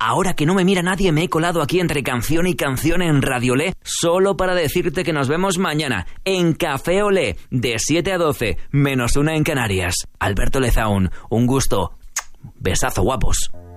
Ahora que no me mira nadie, me he colado aquí entre canción y canción en Radiolé, solo para decirte que nos vemos mañana en Café Olé, de 7 a 12, -1 en Canarias. Alberto Lezaun, un gusto. Besazo, guapos.